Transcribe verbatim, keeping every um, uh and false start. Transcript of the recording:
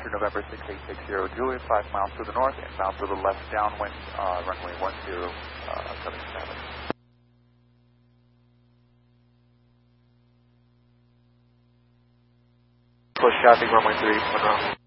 Oscar November six eight six zero Juliet, five miles to the north, inbound to the left downwind, uh, runway one zero seven seven. Push traffic, runway three, one wrong.